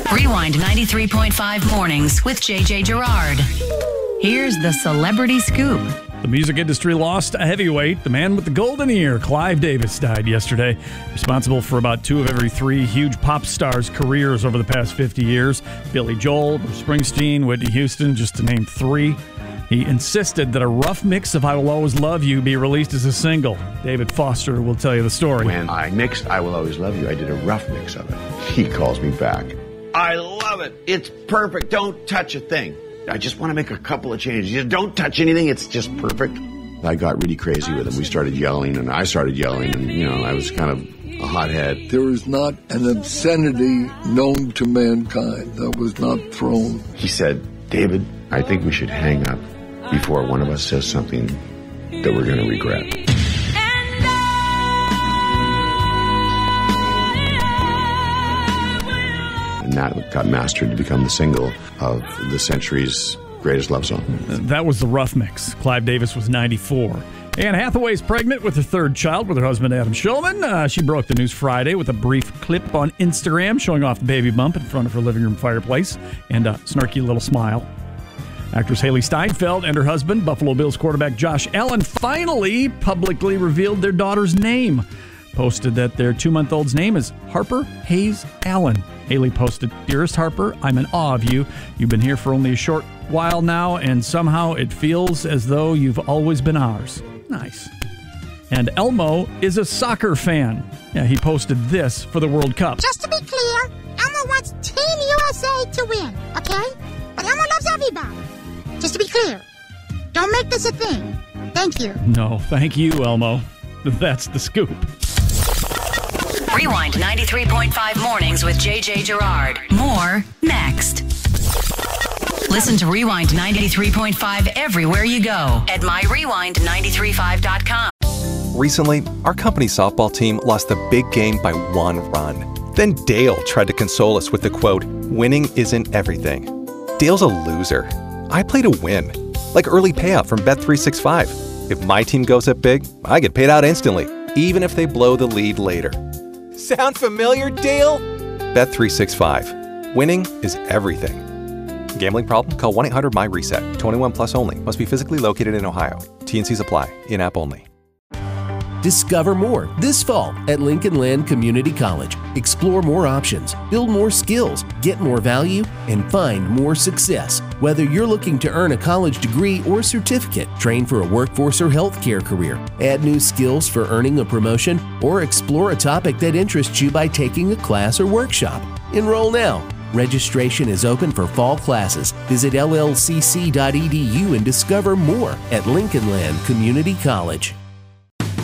Rewind 93.5 Mornings with JJ Gerard. Here's the Celebrity Scoop. The music industry lost a heavyweight. The man with the golden ear, Clive Davis, died yesterday. Responsible for about 2 of every 3 huge pop stars' careers over the past 50 years. Billy Joel, Bruce Springsteen, Whitney Houston, just to name 3. He insisted that a rough mix of I Will Always Love You be released as a single. David Foster will tell you the story. When I mixed I Will Always Love You, I did a rough mix of it. He calls me back. I love it. It's perfect. Don't touch a thing. I just want to make a couple of changes. You don't touch anything. It's just perfect. I got really crazy with him. We started yelling, and I started yelling, and, I was kind of a hothead. There is not an obscenity known to mankind that was not thrown. He said, David, I think we should hang up before one of us says something that we're going to regret. And that got mastered to become the single of the century's greatest love song. That was the rough mix. Clive Davis was 94. Anne Hathaway's pregnant with her 3rd child with her husband, Adam Shulman. She broke the news Friday with a brief clip on Instagram showing off the baby bump in front of her living room fireplace and a snarky little smile. Actress Haley Steinfeld and her husband, Buffalo Bills quarterback Josh Allen, finally publicly revealed their daughter's name. Posted that their 2-month-old's name is Harper Hayes Allen. Haley posted, Dearest Harper, I'm in awe of you. You've been here for only a short while now, and somehow it feels as though you've always been ours. Nice. And Elmo is a soccer fan. Yeah, he posted this for the World Cup. Just to be clear, Elmo wants Team USA to win, okay? But Elmo loves everybody. Just to be clear, don't make this a thing. Thank you. No, thank you, Elmo. That's the scoop. Rewind 93.5 Mornings with JJ Gerard. More next. Listen to Rewind 93.5 everywhere you go at myrewind935.com. Recently, our company softball team lost the big game by 1 run. Then Dale tried to console us with the quote, winning isn't everything. Dale's a loser. I play to win, like early payout from Bet365. If my team goes up big, I get paid out instantly, even if they blow the lead later. Sound familiar, Dale? Bet365. Winning is everything. Gambling problem? Call 1-800-MY-RESET. 21 plus only. Must be physically located in Ohio. T&Cs apply. In-app only. Discover more this fall at Lincoln Land Community College. Explore more options, build more skills, get more value, and find more success. Whether you're looking to earn a college degree or certificate, train for a workforce or healthcare career, add new skills for earning a promotion, or explore a topic that interests you by taking a class or workshop. Enroll now. Registration is open for fall classes. Visit llcc.edu and discover more at Lincoln Land Community College.